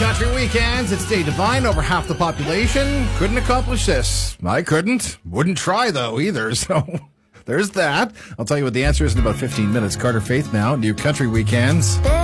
Country Weekends. It's Dave Devine. Over half the population couldn't accomplish this. I couldn't. Wouldn't try, though, either. So there's that. I'll tell you what the answer is in about 15 minutes. Carter Faith now. New Country Weekends.